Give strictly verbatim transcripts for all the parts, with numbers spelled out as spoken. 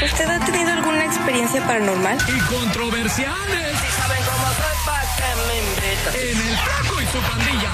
¿Usted ha tenido alguna experiencia paranormal? Y controversiales. Si saben cómo soy, pa' que me invitan. En el Flaco y su pandilla.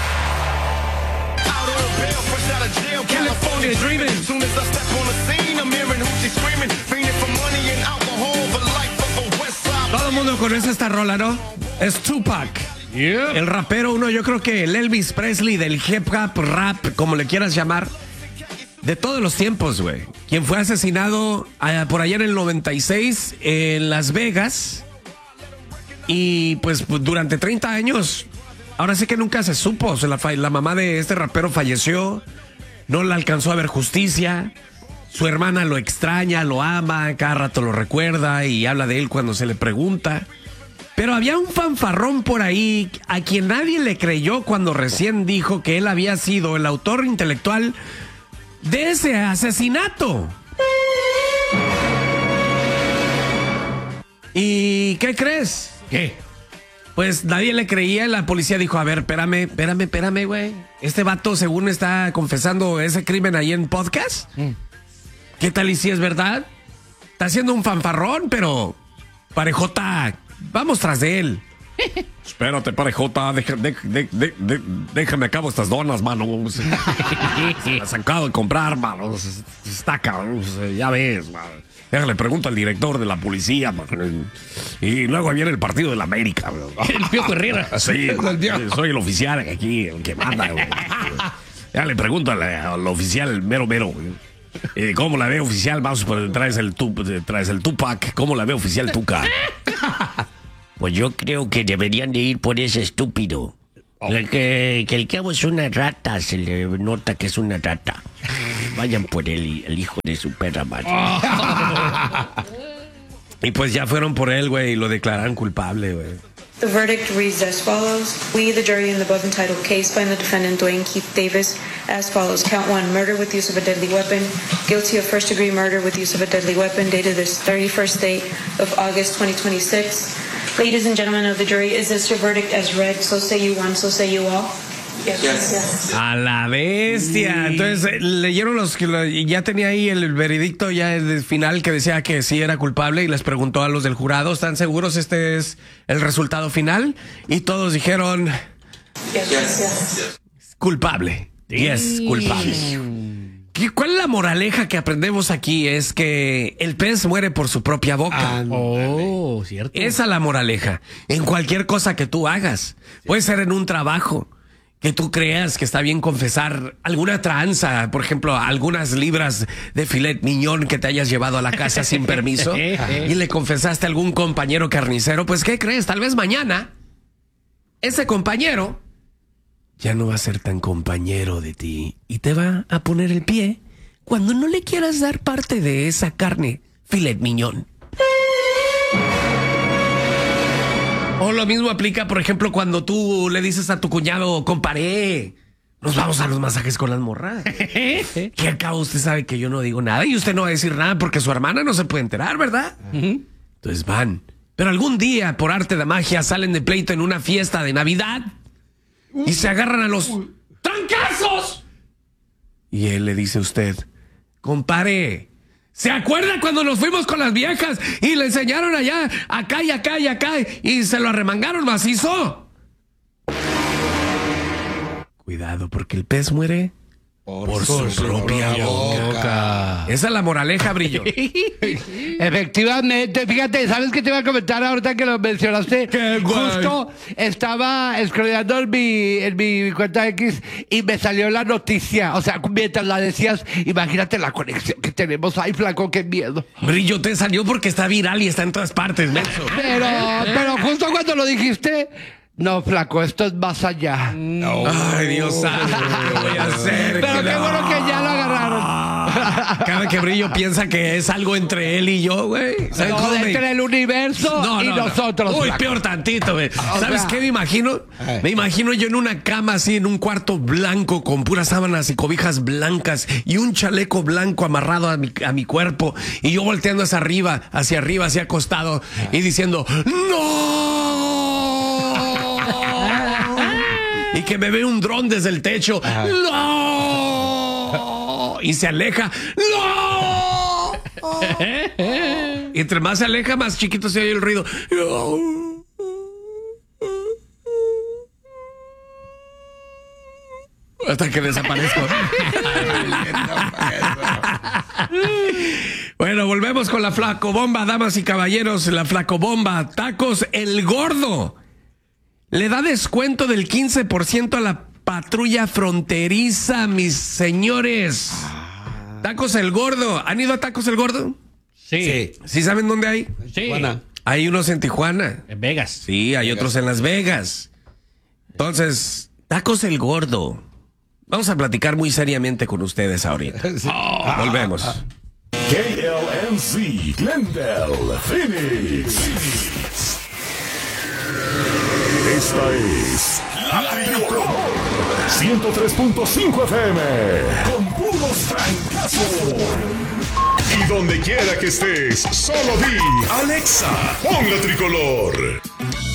California Dreaming. Soon as I step on the scene, I'm hearing hoochie screaming, fiending for money and alcohol, the life of a West Side. Todo el mundo conoce esta rola, ¿no? Es Tupac. Yeah. El rapero, uno, yo creo que el Elvis Presley del hip hop, rap, como le quieras llamar, de todos los tiempos, güey. Quien fue asesinado uh, por allá en el noventa y seis en Las Vegas. Y pues durante treinta años, ahora sí que nunca se supo. O sea, la, la mamá de este rapero falleció, no le alcanzó a ver justicia. Su hermana lo extraña, lo ama, cada rato lo recuerda y habla de él cuando se le pregunta. Pero había un fanfarrón por ahí a quien nadie le creyó cuando recién dijo que él había sido el autor intelectual de ese asesinato. ¿Y qué crees? ¿Qué? Pues nadie le creía, la policía dijo, a ver, espérame, espérame, espérame, güey. Este vato según está confesando ese crimen ahí en podcast. Mm. ¿Qué tal y si es verdad? Está haciendo un fanfarrón, pero parejota, vamos tras de él. Espérate, parejota, deja, de, de, de, de, déjame acabo estas donas, mano. Las acabo de comprar, mano. Está cabrón, ya ves, mano. Déjale, pregunto al director de la policía, mano. Y luego viene el partido de la América, bro. El Piojo Herrera. Sí, soy el oficial aquí, el que manda, güey. Ya le pregunto al, al oficial mero mero, güey. Eh, ¿Cómo la ve oficial? Vamos, pues, traes el, tu, traes el Tupac. ¿Cómo la ve oficial Tuca? Pues yo creo que deberían de ir por ese estúpido. Oh. Que, que el cabo es una rata, se le nota que es una rata. Vayan por él, el hijo de su perra madre. Oh. Y pues ya fueron por él, güey, y lo declararon culpable, güey. The verdict reads as follows. We, the jury in the above entitled case, find the defendant Dwayne Keith Davis as follows. Count one, murder with use of a deadly weapon. Guilty of first degree murder with use of a deadly weapon, dated this thirty-first day of August twenty twenty-six. Ladies and gentlemen of the jury, is this your verdict as read? So say you one, so say you all. Yes. Yes. A la bestia. Entonces eh, leyeron los que lo, ya tenía ahí el veredicto ya el final que decía que sí era culpable y les preguntó a los del jurado, ¿están seguros este es el resultado final? Y todos dijeron yes. Yes. culpable. Yes, culpable. ¿Cuál es la moraleja que aprendemos aquí? Es que el pez muere por su propia boca. Ah, oh, cierto. Esa es la moraleja. En cualquier cosa que tú hagas. Sí. Puede ser en un trabajo. Que tú creas que está bien confesar alguna tranza, por ejemplo, algunas libras de filet mignon que te hayas llevado a la casa sin permiso y le confesaste a algún compañero carnicero, pues ¿qué crees? Tal vez mañana ese compañero ya no va a ser tan compañero de ti y te va a poner el pie cuando no le quieras dar parte de esa carne filet mignon. O lo mismo aplica, por ejemplo, cuando tú le dices a tu cuñado, comparé, nos vamos a los masajes con las morras. Que al cabo usted sabe que yo no digo nada y usted no va a decir nada porque su hermana no se puede enterar, ¿verdad? Uh-huh. Entonces van. Pero algún día, por arte de magia, salen de pleito en una fiesta de Navidad y se agarran a los trancazos. Y él le dice a usted, compare, ¿se acuerda cuando nos fuimos con las viejas y le enseñaron allá, acá y acá y acá y se lo arremangaron macizo? Cuidado, porque el pez muere por, por su, su propia, propia boca. boca. Esa es la moraleja, Brillo. Efectivamente, fíjate, ¿sabes qué te iba a comentar ahorita que lo mencionaste? ¿Qué, Justo estaba scrolleando en mi, en mi cuenta X y me salió la noticia. O sea, mientras la decías, imagínate la conexión que tenemos. Ay, flaco, qué miedo. Brillo, te salió porque está viral y está en todas partes, menso. Pero, pero justo cuando lo dijiste... No, flaco, esto es más allá. No. Ay, Dios santo, ¿qué voy a hacer? Pero qué no. Bueno que ya lo agarraron. Cada que Brillo piensa que es algo entre él y yo, güey. ¿Sabes no, cómo entre me... el universo no, y no, nosotros. No. Uy, flaco. Peor tantito, güey. ¿Sabes sea... qué me imagino? Ay. Me imagino yo en una cama así, en un cuarto blanco, con puras sábanas y cobijas blancas y un chaleco blanco amarrado a mi, a mi cuerpo. Y yo volteando hacia arriba, hacia arriba, hacia acostado y diciendo, ¡no! Y que me ve un dron desde el techo. ¡No! Y se aleja. ¡No! Y entre más se aleja, más chiquito se oye el ruido. Hasta que desaparezco. Bueno, volvemos con la flacobomba, damas y caballeros. La flacobomba, Tacos El Gordo. Le da descuento del quince por ciento a la patrulla fronteriza, mis señores. Tacos El Gordo. ¿Han ido a Tacos El Gordo? Sí. ¿Sí saben dónde hay? Sí. Buena. Hay unos en Tijuana. En Vegas. Sí, hay otros en Las Vegas. Entonces, Tacos El Gordo. Vamos a platicar muy seriamente con ustedes ahorita. Volvemos. K L M C, Glendale, Phoenix. Esta es La Tricolor ciento tres punto cinco F M con puros francazos. Y donde quiera que estés, solo di Alexa, pon La Tricolor.